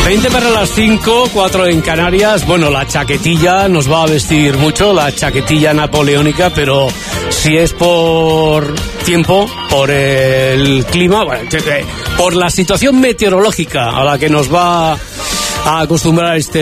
20 para las 5, 4 en Canarias. Bueno, la chaquetilla nos va a vestir mucho, la chaquetilla napoleónica, pero si es por tiempo, por el clima, bueno, por la situación meteorológica a la que nos va a acostumbrar este